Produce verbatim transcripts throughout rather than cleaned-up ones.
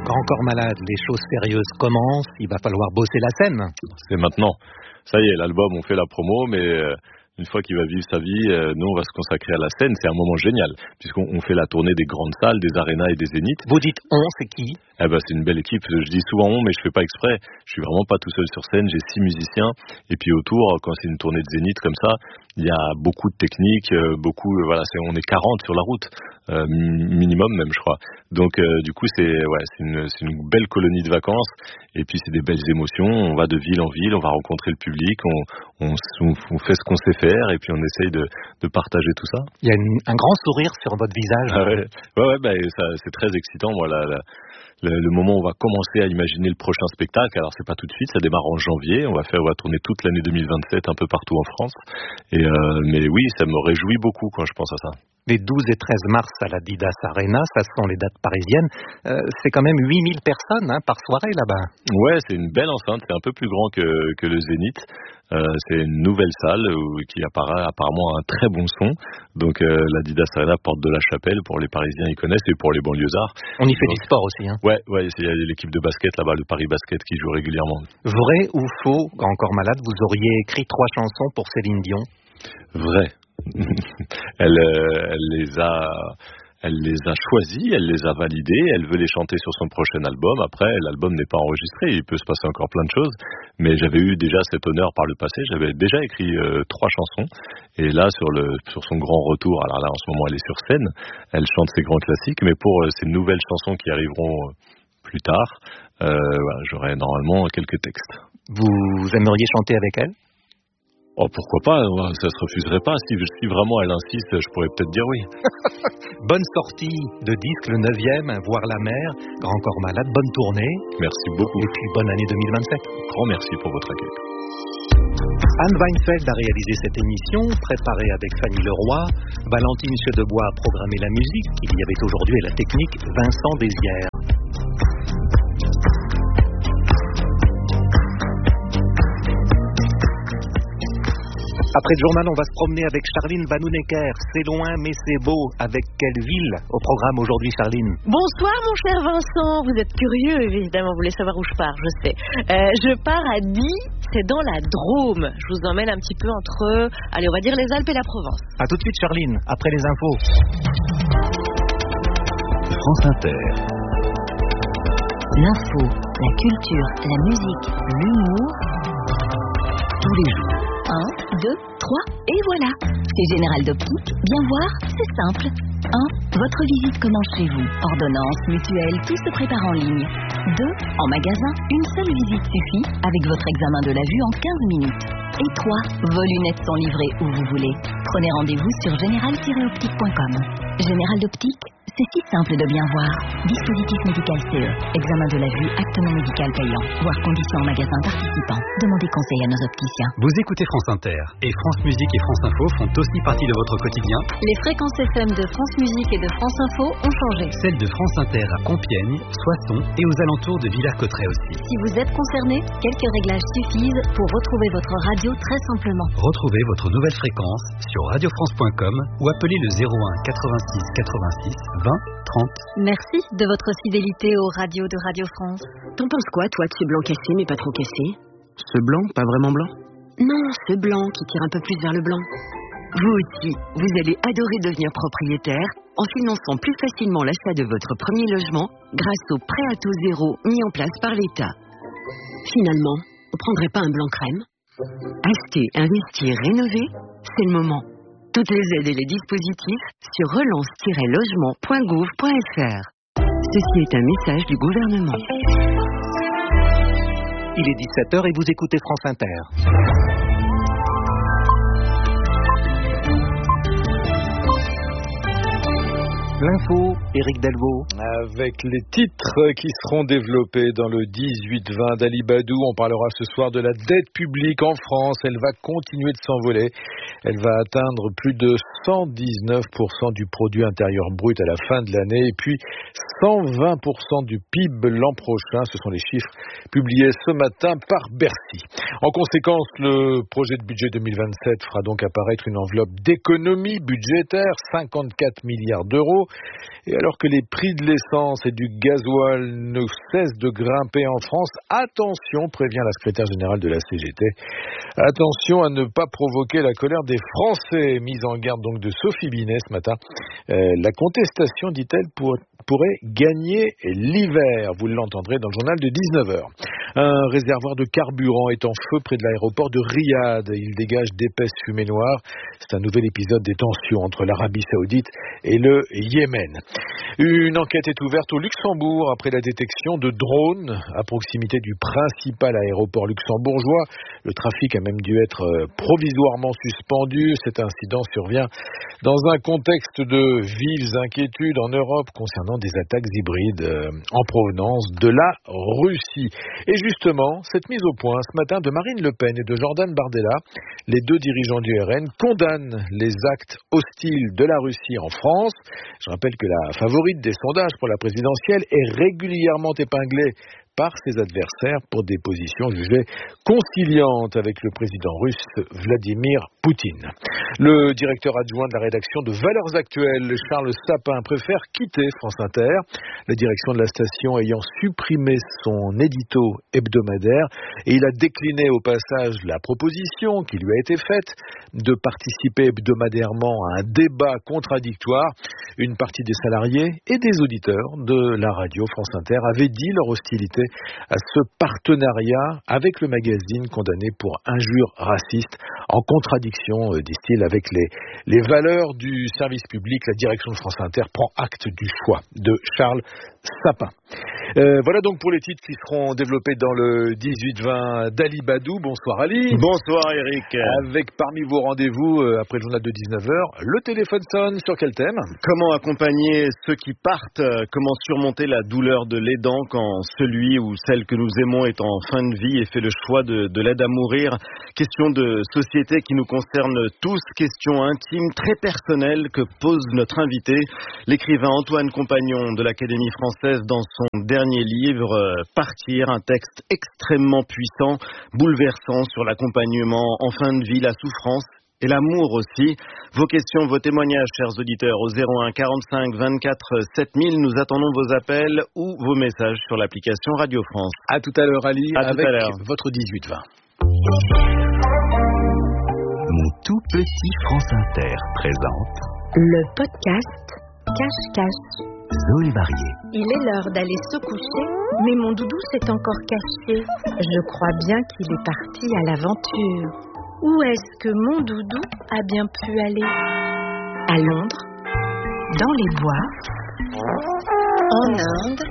Grand Corps Malade, les choses sérieuses commencent, il va falloir bosser la scène. C'est maintenant. Ça y est, l'album, on fait la promo, mais euh, une fois qu'il va vivre sa vie, euh, nous, on va se consacrer à la scène. C'est un moment génial, puisqu'on on fait la tournée des grandes salles, des arénas et des zéniths. Vous dites on, c'est qui? Eh ben, c'est une belle équipe. Je dis souvent on, mais je fais pas exprès. Je suis vraiment pas tout seul sur scène. J'ai six musiciens. Et puis autour, quand c'est une tournée de zénith comme ça, il y a beaucoup de techniques, euh, beaucoup, euh, voilà, c'est, on est quarante sur la route, euh, minimum même, je crois. Donc, euh, du coup, c'est, ouais, c'est une, c'est une belle colonie de vacances. Et puis, c'est des belles émotions. On va de ville en ville, on va rencontrer le public, on, on, on fait ce qu'on sait faire, et puis on essaye de, de partager tout ça. Il y a une, un grand sourire sur votre visage. Ah ouais, ouais, ouais, bah, ça, c'est très excitant, moi, là. là. Le, le moment où on va commencer à imaginer le prochain spectacle, alors c'est pas tout de suite, ça démarre en janvier, on va faire, on va tourner toute l'année deux mille vingt-sept un peu partout en France. Et euh, mais oui, ça me réjouit beaucoup quand je pense à ça. Les douze et treize mars à la Didas Arena, ça sont les dates parisiennes. Euh, c'est quand même huit mille personnes hein, par soirée là-bas. Ouais, c'est une belle enceinte, c'est un peu plus grand que, que le Zénith. Euh, c'est une nouvelle salle où, qui apparaît apparemment un très bon son. Donc euh, la Didas Arena, porte de la Chapelle, pour les Parisiens ils connaissent, et pour les banlieusards. On y fait Donc, du sport aussi. Hein. Ouais, ouais, il y a l'équipe de basket là-bas, le Paris Basket, qui joue régulièrement. Vrai ou faux, Grand Corps Malade, vous auriez écrit trois chansons pour Céline Dion? Vrai. elle, euh, elle les a... Elle les a choisis, elle les a validés, elle veut les chanter sur son prochain album. Après, l'album n'est pas enregistré, il peut se passer encore plein de choses. Mais j'avais eu déjà cet honneur par le passé, j'avais déjà écrit euh, trois chansons. Et là, sur, le, sur son grand retour, alors là, en ce moment, elle est sur scène, elle chante ses grands classiques. Mais pour euh, ces nouvelles chansons qui arriveront euh, plus tard, euh, voilà, j'aurai normalement quelques textes. Vous aimeriez chanter avec elle? Oh, pourquoi pas, ça se refuserait pas. Si, si vraiment elle insiste, je pourrais peut-être dire oui. Bonne sortie de disque, le neuvième, Voir la mer, Grand Corps Malade, bonne tournée. Merci beaucoup. Et puis bonne année deux mille vingt-sept. Grand merci pour votre accueil. Anne Weinfeld a réalisé cette émission, préparée avec Fanny Leroy. Valentine Chedebois a programmé la musique. Il y avait aujourd'hui la technique Vincent Désières. Après le journal, on va se promener avec Charline Vanhoenacker. C'est loin, mais c'est beau. Avec quelle ville au programme aujourd'hui, Charline? Bonsoir, mon cher Vincent. Vous êtes curieux, évidemment. Vous voulez savoir où je pars, je sais. Euh, je pars à Die, c'est dans la Drôme. Je vous emmène un petit peu entre, allez, on va dire les Alpes et la Provence. À tout de suite, Charline, après les infos. France Inter. L'info, la culture, la musique, l'humour, tous les jours. un, deux, trois, et voilà. C'est Général d'Optique. Bien voir, c'est simple. un. Votre visite commence chez vous. Ordonnance, mutuelle, tout se prépare en ligne. deux. En magasin, une seule visite suffit avec votre examen de la vue en quinze minutes. Et trois. Vos lunettes sont livrées où vous voulez. Prenez rendez-vous sur général tiret optique point com. Général d'Optique, c'est si simple de bien voir. Dispositif médical C E. Examen de la vue, acte non médical payant. Voir conditions en magasin participant. Demandez conseil à nos opticiens. Vous écoutez France Inter. Et France Musique et France Info font aussi partie de votre quotidien. Les fréquences F M de France Musique et de France Info ont changé. Celles de France Inter à Compiègne, Soissons et aux alentours de Villers-Cotterêts aussi. Si vous êtes concerné, quelques réglages suffisent pour retrouver votre radio très simplement. Retrouvez votre nouvelle fréquence sur radio france point com ou appelez le zéro un quatre-vingt-six quatre-vingt-six vingt trente. Merci de votre fidélité aux radios de Radio France. T'en penses quoi, toi, de ce blanc cassé, mais pas trop cassé? Ce blanc, pas vraiment blanc? Non, ce blanc qui tire un peu plus vers le blanc. Vous aussi, vous allez adorer devenir propriétaire en finançant plus facilement l'achat de votre premier logement grâce au prêt à taux zéro mis en place par l'État. Finalement, on prendrait pas un blanc crème? Acheter, investir, rénover, c'est le moment. Toutes les aides et les dispositifs sur relance tiret logement point gouv point f r. Ceci est un message du gouvernement. Il est dix-sept heures et vous écoutez France Inter. L'info, Éric Delvaux. Avec les titres qui seront développés dans le dix-huit vingt d'Ali Badou, on parlera ce soir de la dette publique en France. Elle va continuer de s'envoler. Elle va atteindre plus de cent dix-neuf pour cent du produit intérieur brut à la fin de l'année et puis cent vingt pour cent du P I B l'an prochain. Ce sont les chiffres publiés ce matin par Bercy. En conséquence, le projet de budget deux mille vingt-sept fera donc apparaître une enveloppe d'économie budgétaire, cinquante-quatre milliards d'euros. Et alors que les prix de l'essence et du gasoil ne cessent de grimper en France, attention, prévient la secrétaire générale de la C G T, attention à ne pas provoquer la colère des Français. Mise en garde donc de Sophie Binet ce matin. Euh, la contestation, dit-elle, pour, pourrait gagner l'hiver. Vous l'entendrez dans le journal de dix-neuf heures. Un réservoir de carburant est en feu près de l'aéroport de Riyad. Il dégage d'épaisses fumées noires. C'est un nouvel épisode des tensions entre l'Arabie Saoudite et le Yémen. Une enquête est ouverte au Luxembourg après la détection de drones à proximité du principal aéroport luxembourgeois. Le trafic a même dû être provisoirement suspendu. Cet incident survient dans un contexte de vives inquiétudes en Europe concernant des attaques hybrides en provenance de la Russie. Et justement, cette mise au point ce matin de Marine Le Pen et de Jordan Bardella, les deux dirigeants du R N condamnent les actes hostiles de la Russie en France. Je rappelle que la favorite des sondages pour la présidentielle est régulièrement épinglée par ses adversaires pour des positions jugées conciliantes avec le président russe Vladimir Poutine. Le directeur adjoint de la rédaction de Valeurs Actuelles, Charles Sapin, préfère quitter France Inter, la direction de la station ayant supprimé son édito hebdomadaire, et il a décliné au passage la proposition qui lui a été faite de participer hebdomadairement à un débat contradictoire. Une partie des salariés et des auditeurs de la radio France Inter avaient dit leur hostilité à ce partenariat avec le magazine condamné pour injures racistes en contradiction, euh, disent-ils, avec les, les valeurs du service public. La direction de France Inter prend acte du choix de Charles Sapin. Euh, voilà donc pour les titres qui seront développés dans le dix-huit vingt d'Ali Badou. Bonsoir Ali. Bonsoir Eric. Avec parmi vos rendez-vous euh, après le journal de dix-neuf heures, le téléphone sonne. Sur quel thème? Comment accompagner ceux qui partent? Comment surmonter la douleur de l'aidant quand celui ou celle que nous aimons est en fin de vie et fait le choix de, de l'aide à mourir? Question de société qui nous concerne tous, question intime, très personnelle que pose notre invité, l'écrivain Antoine Compagnon de l'Académie française dans son dernier livre euh, Partir, un texte extrêmement puissant, bouleversant sur l'accompagnement en fin de vie, la souffrance et l'amour aussi. Vos questions, vos témoignages, chers auditeurs, au zéro un quarante-cinq vingt-quatre sept mille. Nous attendons vos appels ou vos messages sur l'application Radio France. À tout à l'heure, Ali, à avec tout à l'heure. Votre dix-huit vingt. Mon tout petit France Inter présente le podcast Cache-Cache. Zoé Varié. Il est l'heure d'aller se coucher, mais mon doudou s'est encore caché. Je crois bien qu'il est parti à l'aventure. Où est-ce que mon doudou a bien pu aller? À Londres, dans les bois, en Inde.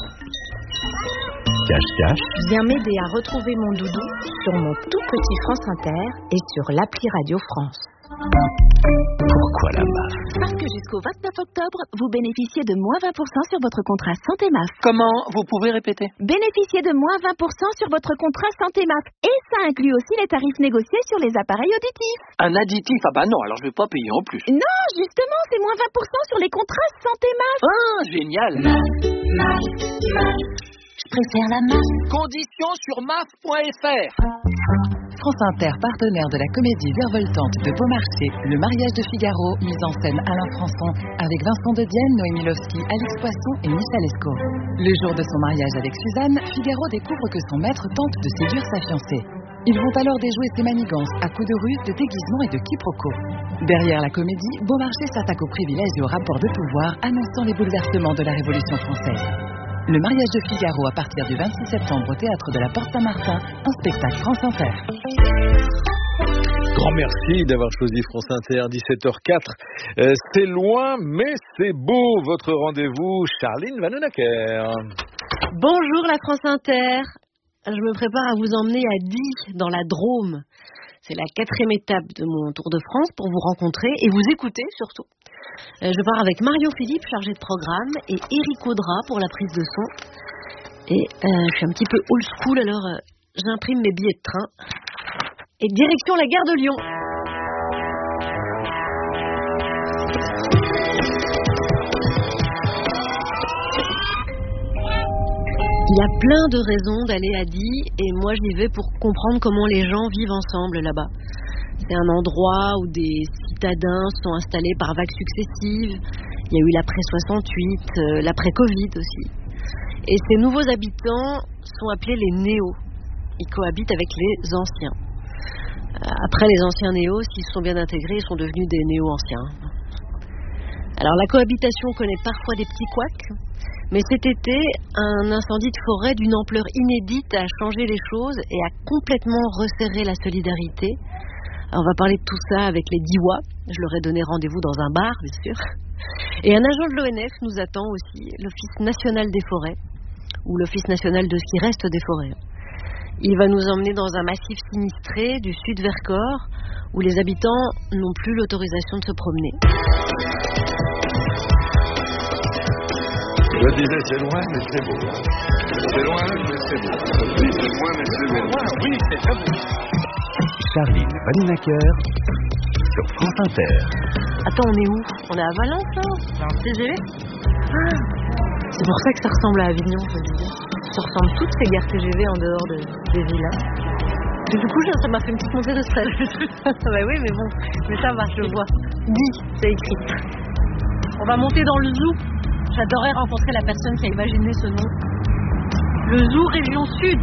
Cache-cache. Viens m'aider à retrouver mon doudou sur mon tout petit France Inter et sur l'appli Radio France. Pourquoi la M A F? Parce que jusqu'au vingt-neuf octobre, vous bénéficiez de moins vingt pour cent sur votre contrat Santé M A F. Comment? Vous pouvez répéter? Bénéficiez de moins vingt pour cent sur votre contrat Santé M A F. Et ça inclut aussi les tarifs négociés sur les appareils auditifs. Un additif? Ah bah non, alors je vais pas payer en plus. Non, justement, c'est moins vingt pour cent sur les contrats Santé M A F. Ah, génial. M A F, M A F, M A F. Je préfère la M A F. Conditions sur M A F point F R. France Inter, partenaire de la comédie virevoltante de Beaumarchais, Le mariage de Figaro, mise en scène Alain Françon, avec Vincent de Dienne, Noémie Lovski, Alix Poisson et Michel Esco. Le jour de son mariage avec Suzanne, Figaro découvre que son maître tente de séduire sa fiancée. Ils vont alors déjouer ses manigances à coups de ruse, de déguisement et de quiproquos. Derrière la comédie, Beaumarchais s'attaque aux privilèges et aux rapports de pouvoir, annonçant les bouleversements de la Révolution française. Le mariage de Figaro à partir du vingt-six septembre au Théâtre de la Porte Saint-Martin, un spectacle France Inter. Grand merci d'avoir choisi France Inter, dix-sept heures quatre. Euh, c'est loin, mais c'est beau, votre rendez-vous, Charline Vanhoenacker. Bonjour la France Inter. Je me prépare à vous emmener à Die, dans la Drôme. C'est la quatrième étape de mon Tour de France pour vous rencontrer et vous écouter surtout. Euh, je pars avec Mario Philippe, chargé de programme, et Eric Audra pour la prise de son. Et euh, je suis un petit peu old school, alors euh, j'imprime mes billets de train. Et direction la gare de Lyon. Il y a plein de raisons d'aller à Die, et moi j'y vais pour comprendre comment les gens vivent ensemble là-bas. C'est un endroit où des citadins sont installés par vagues successives Il y a eu l'après soixante-huit, euh, l'après-Covid aussi. Et ces nouveaux habitants sont appelés les néos. Ils cohabitent avec les anciens. Après, les anciens néos, s'ils se sont bien intégrés, ils sont devenus des néo-anciens. Alors, la cohabitation connaît parfois des petits couacs, mais cet été, un incendie de forêt d'une ampleur inédite a changé les choses et a complètement resserré la solidarité. Alors, on va parler de tout ça avec les Diois. Je leur ai donné rendez-vous dans un bar, bien sûr. Et un agent de l'O N F nous attend aussi, l'Office national des forêts, ou l'Office national de ce qui reste des forêts. Il va nous emmener dans un massif sinistré du sud Vercors, où les habitants n'ont plus l'autorisation de se promener. Je disais c'est loin mais c'est beau. C'est loin mais c'est beau. Oui, c'est loin mais c'est beau. Oui, c'est très beau. Charline Vaninacker sur France Inter. Attends, on est où? On est à Valence, là? C'est un T G V? Ah, c'est pour ça que ça ressemble à Avignon, je me disais. Ça ressemble toutes ces gares T G V en dehors de, des villas. Et du coup, ça m'a fait une petite montée de stress. Bah oui, mais bon, mais ça va, je le vois. Dis, c'est écrit. On va monter dans le zoo. J'adorerais rencontrer la personne qui a imaginé ce nom. Le zoo Région Sud.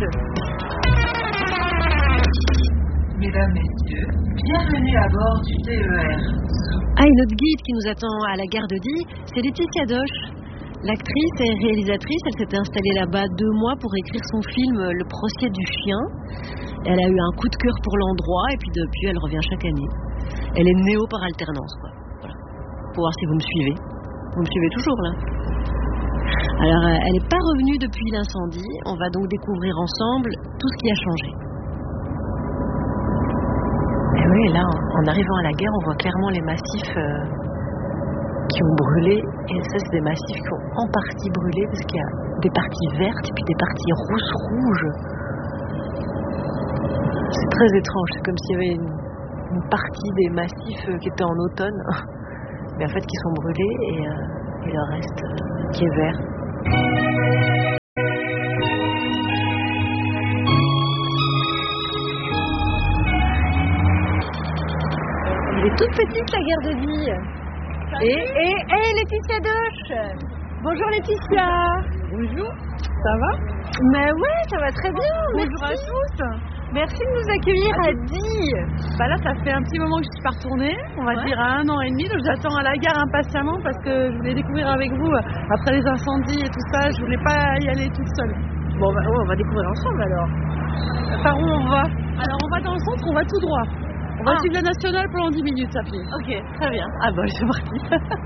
Mesdames, Messieurs, bienvenue à bord du T E R. Ah, et notre guide qui nous attend à la gare de Die, c'est Laetitia Doche. L'actrice et réalisatrice, elle s'était installée là-bas deux mois pour écrire son film Le procès du chien. Elle a eu un coup de cœur pour l'endroit et puis depuis, elle revient chaque année. Elle est néo par alternance, quoi. Voilà. Pour voir si vous me suivez. Vous me suivez toujours, là? Alors, elle n'est pas revenue depuis l'incendie. On va donc découvrir ensemble tout ce qui a changé. Et oui, là, en arrivant à la gare, on voit clairement les massifs euh, qui ont brûlé. Et ça, c'est des massifs qui ont en partie brûlé parce qu'il y a des parties vertes et puis des parties rousses-rouges. C'est très étrange. C'est comme s'il y avait une, une partie des massifs qui étaient en automne, mais en fait qui sont brûlés et, euh, et le reste euh, qui est vert. Elle est toute petite, la gare de Die. Et, et, et Laetitia Doche. Bonjour Laetitia. Bonjour, ça va? Mais ouais, ça va très bien. Bonjour merci. à tous. Merci de nous accueillir à Die. Bah là, ça fait un petit moment que je suis pas retournée, on va ouais. dire à un an et demi, donc j'attends à la gare impatiemment parce que je voulais découvrir avec vous, après les incendies et tout ça, je voulais pas y aller toute seule. Bon, bah, on va découvrir ensemble alors. Par où on va? Alors on va dans le centre, on va tout droit. On va ah. suivre la nationale pendant dix minutes à pied. Ok, très bien. Ah bah c'est parti.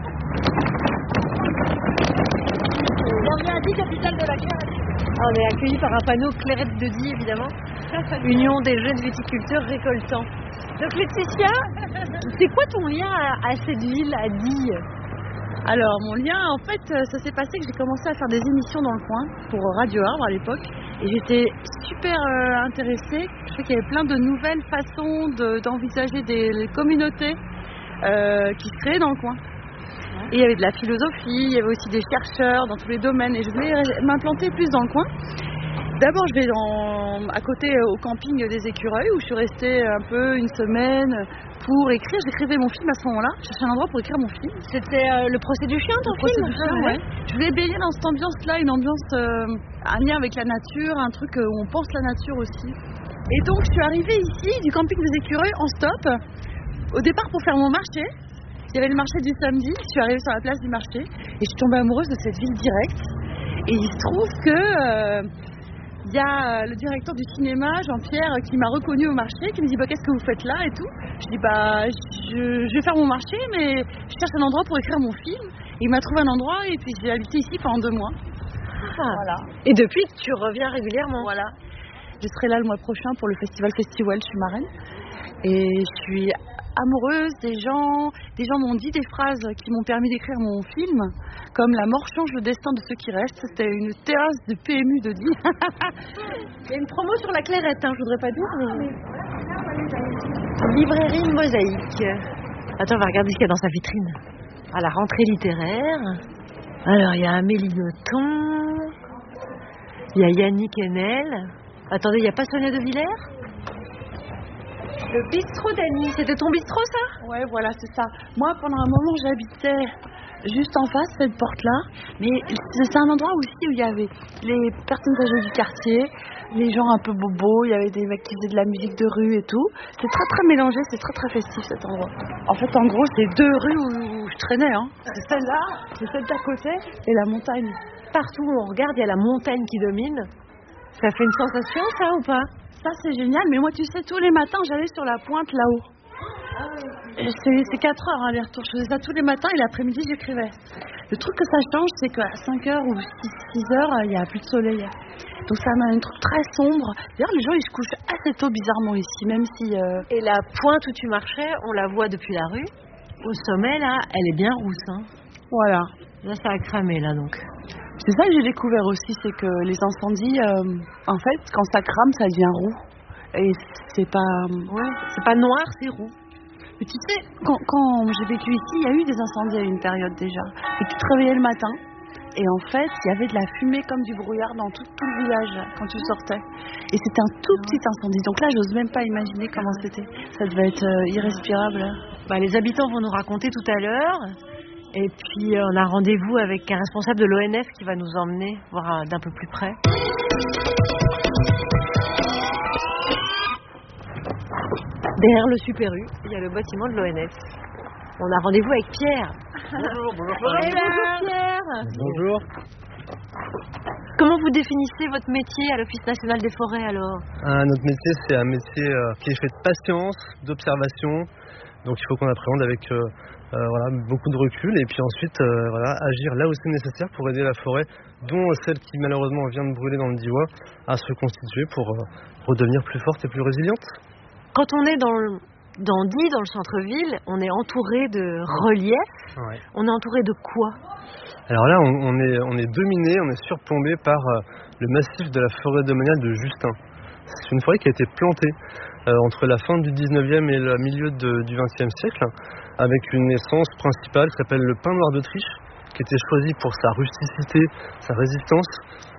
Bienvenue à Die, capitale de la Clairette. Ah, on est accueillis par un panneau Clairette de Die, évidemment. Union des jeunes viticulteurs récoltants. Donc Laetitia, c'est quoi ton lien à, à cette ville, à Die? Alors mon lien, en fait, ça s'est passé que j'ai commencé à faire des émissions dans le coin pour Radio Arbre à l'époque. Et j'étais super euh, intéressée. Je trouvais qu'il y avait plein de nouvelles façons de, d'envisager des communautés euh, qui se créaient dans le coin. Et il y avait de la philosophie, il y avait aussi des chercheurs dans tous les domaines. Et je voulais m'implanter plus dans le coin. D'abord, je vais dans, à côté au camping des Écureuils où je suis restée un peu une semaine pour écrire. J'écrivais mon film à ce moment-là. Je cherchais un endroit pour écrire mon film. C'était euh, le procès du chien, ton le film? Le procès du chien, ouais. Je voulais baigner dans cette ambiance-là, une ambiance, euh, un lien avec la nature, un truc où on pense la nature aussi. Et donc, je suis arrivée ici, du camping des Écureuils, en stop, au départ pour faire mon marché. Il y avait le marché du samedi. Je suis arrivée sur la place du marché et je suis tombée amoureuse de cette ville directe. Et il se trouve que... Euh, il y a le directeur du cinéma, Jean-Pierre, qui m'a reconnue au marché, qui me dit bah, qu'est-ce que vous faites là et tout. Je dis bah je, je vais faire mon marché, mais je cherche un endroit pour écrire mon film. Et il m'a trouvé un endroit et puis j'ai habité ici pendant deux mois. Ah. Voilà. Et depuis, tu reviens régulièrement. Voilà. Je serai là le mois prochain pour le festival Festival, je suis marraine. Et je suis amoureuse des gens. Des gens m'ont dit des phrases qui m'ont permis d'écrire mon film, comme la mort change le destin de ceux qui restent. C'était une terrasse de P M U de Die. Il y a une promo sur la Clairette, hein, je voudrais pas dire. Mais... Librairie Mosaïque. Attends, on va regarder ce qu'il y a dans sa vitrine. À la rentrée littéraire. Alors, il y a Amélie Nothomb. Il y a Yannick Enel. Attendez, il n'y a pas Sonia De Villers? Le bistrot d'Annie, c'était ton bistrot ça? Ouais, voilà, c'est ça. Moi, pendant un moment, j'habitais juste en face, cette porte-là. Mais c'est un endroit aussi où il y avait les personnes âgées du quartier, les gens un peu bobos, il y avait des mecs qui faisaient de la musique de rue et tout. C'est très très mélangé, c'est très très festif cet endroit. En fait, en gros, c'est deux rues où, où je traînais. Hein. C'est celle-là, c'est celle d'à côté et la montagne. Partout où on regarde, il y a la montagne qui domine. Ça fait une sensation, ça, ou pas? Ça, c'est génial. Mais moi, tu sais, tous les matins, j'allais sur la pointe là-haut. C'est quatre heures, hein, les retours. Je faisais ça tous les matins et l'après-midi, j'écrivais. Le truc que ça change, c'est qu'à cinq heures ou six heures, il n'y a plus de soleil. Donc ça m'a un truc très sombre. D'ailleurs, les gens, ils se couchent assez tôt, bizarrement, ici, même si... Euh... Et la pointe où tu marchais, on la voit depuis la rue. Au sommet, là, elle est bien rousse. Hein. Voilà. Là, ça a cramé, là, donc. C'est ça que j'ai découvert aussi, c'est que les incendies, euh, en fait, quand ça crame, ça devient roux. Et c'est pas... Ouais, c'est pas noir, c'est roux. Mais tu sais, quand, quand j'ai vécu ici, il y a eu des incendies à une période déjà. Et tu te réveillais le matin, et en fait, il y avait de la fumée comme du brouillard dans tout, tout le village quand tu sortais. Et c'était un tout petit incendie. Donc là, j'ose même pas imaginer comment c'était. Ça devait être euh, irrespirable. Bah, les habitants vont nous raconter tout à l'heure. Et puis, euh, on a rendez-vous avec un responsable de l'O N F qui va nous emmener voir euh, d'un peu plus près. Derrière le Super U, il y a le bâtiment de l'O N F. On a rendez-vous avec Pierre. Bonjour, bonjour. Bonjour Pierre. Bonjour. Comment vous définissez votre métier à l'Office national des forêts alors? ah, Notre métier, c'est un métier euh, qui est fait de patience, d'observation. Donc il faut qu'on appréhende avec euh, euh, voilà, beaucoup de recul et puis ensuite euh, voilà, agir là où c'est nécessaire pour aider la forêt, dont celle qui malheureusement vient de brûler dans le Diois, à se constituer pour euh, redevenir plus forte et plus résiliente. Quand on est dans, le, dans Die, dans le centre-ville, on est entouré de reliefs. Ouais. On est entouré de quoi? Alors là, on, on, est, on est dominé, on est surplombé par euh, le massif de la forêt domaniale de Justin. C'est une forêt qui a été plantée euh, entre la fin du dix-neuvième et le milieu de, du vingtième siècle, avec une essence principale qui s'appelle le pin noir d'Autriche, qui était choisi pour sa rusticité, sa résistance,